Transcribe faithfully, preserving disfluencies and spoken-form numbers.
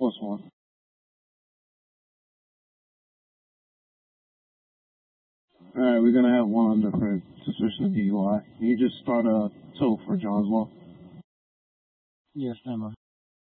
Plus one. Alright, we're gonna have one under for suspicion of D U I. Can you just start a tow for John's Law? Yes, Emma.